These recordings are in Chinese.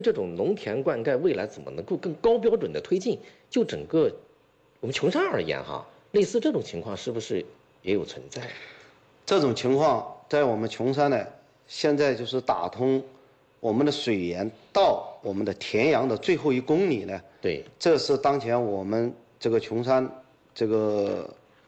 这种农田灌溉未来怎么能够更高标准的推进？就整个我们琼山而言，哈，类似这种情况是不是也有存在？ 这种情况在我们琼山呢，现在就是打通我们的水源到我们的田阳的最后1公里呢。 对， 这是当前我们这个琼山这个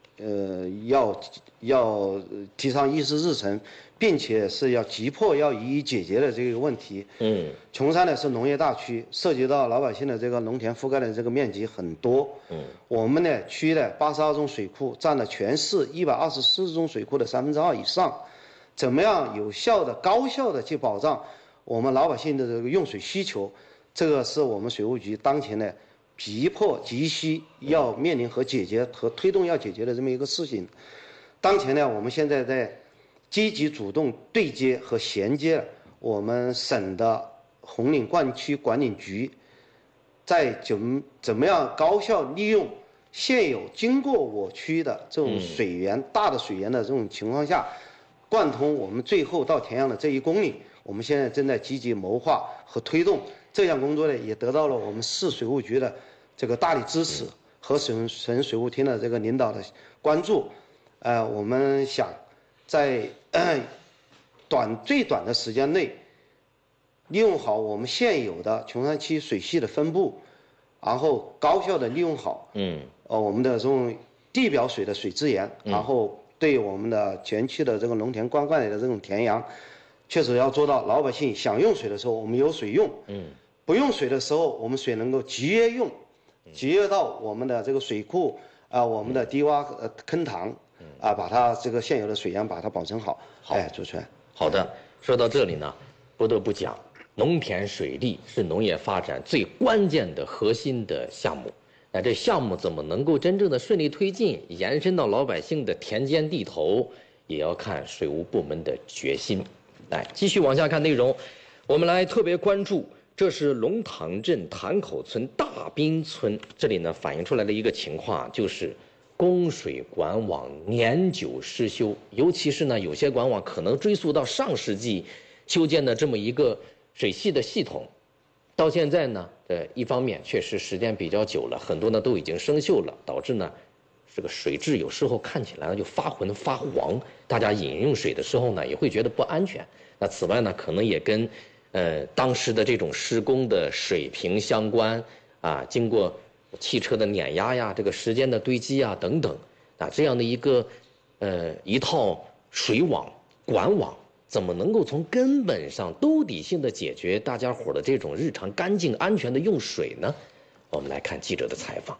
要提上议事日程，并且是要急迫要予以解决的这个问题。琼山呢是农业大区，涉及到老百姓的这个农田覆盖的这个面积很多。我们呢区的82中水库占了全市124中水库的2/3以上。怎么样有效的、高效的去保障我们老百姓的这个用水需求？这个是我们水务局当前呢急迫急需要面临和解决和推动要解决的这么一个事情。当前呢，我们现在在积极主动对接和衔接我们省的红岭灌区管理局，在怎么样高效利用现有经过我区的这种水源、大的水源的这种情况下，贯通我们最后到田阳的这1公里，我们现在正在积极谋划和推动。这项工作呢，也得到了我们市水务局的这个大力支持和省水务厅的这个领导的关注。我们想在最短的时间内，利用好我们现有的琼山区水系的分布，然后高效的利用好我们的这种地表水的水资源，然后对我们的全区的这个农田灌溉的这种田阳，确实要做到老百姓想用水的时候我们有水用，不用水的时候我们水能够节约用，节约到我们的这个水库我们的低洼坑塘把它这个现有的水源把它保存好。主持人。 好的，说到这里呢，不得不讲，农田水利是农业发展最关键的核心的项目。那这项目怎么能够真正的顺利推进，延伸到老百姓的田间地头，也要看水务部门的决心。来，继续往下看内容，我们来特别关注，这是龙塘镇潭口村大滨村，这里呢反映出来的一个情况，就是供水管网年久失修，尤其是呢有些管网可能追溯到上世纪修建的这么一个水系的系统，到现在呢，一方面确实时间比较久了，很多呢都已经生锈了，导致呢这个水质有时候看起来就发浑发黄，大家饮用水的时候呢也会觉得不安全。那此外呢，可能也跟当时的这种施工的水平相关经过汽车的碾压呀，这个时间的堆积啊等等这样的一套水网管网，怎么能够从根本上兜底性的解决大家伙的这种日常干净安全的用水呢？我们来看记者的采访。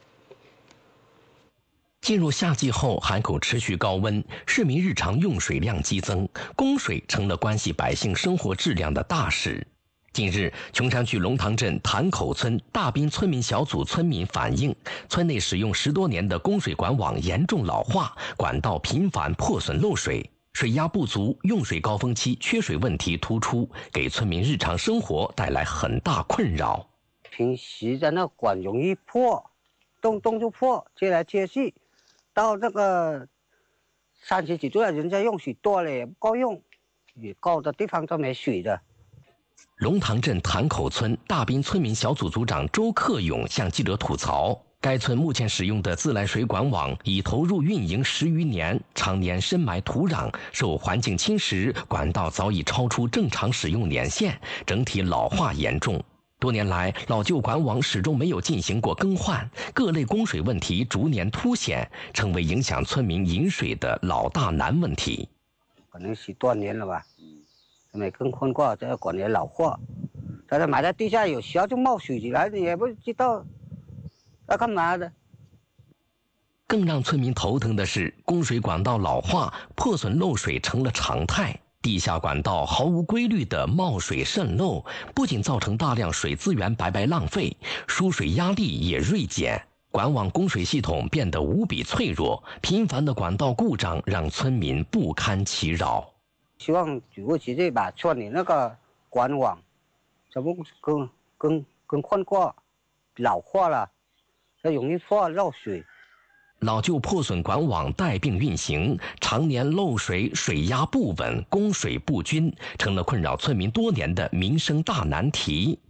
进入夏季后，海口持续高温，市民日常用水量激增，供水成了关系百姓生活质量的大事。近日，琼山区龙塘镇潭口村大滨村民小组村民反映，村内使用10多年的供水管网严重老化，管道频繁破损漏水，水压不足，用水高峰期缺水问题突出，给村民日常生活带来很大困扰。 平时的那管容易破，动就破，接来接去，到这个30几度了，人家用水多了也不够用，也够的地方都没水的。 龙塘镇潭口村大滨村民小组组长周克勇向记者吐槽，该村目前使用的自来水管网已投入运营10余年，常年深埋土壤，受环境侵蚀，管道早已超出正常使用年限，整体老化严重。多年来，老旧管网始终没有进行过更换，各类供水问题逐年凸显，成为影响村民饮水的老大难问题。 可能10多年了吧，没更换过，这个管也老化，在这埋在地下，有时候就冒水起来，也不知道要干嘛的。 更让村民头疼的是，供水管道老化，破损漏水成了常态。地下管道毫无规律的冒水渗漏，不仅造成大量水资源白白浪费，输水压力也锐减，管网供水系统变得无比脆弱，频繁的管道故障让村民不堪其扰。 希望水务局这把村里那个管网全部更换过，老化了，它容易破漏水。 老旧破损管网带病运行，常年漏水、水压不稳、供水不均，成了困扰村民多年的民生大难题。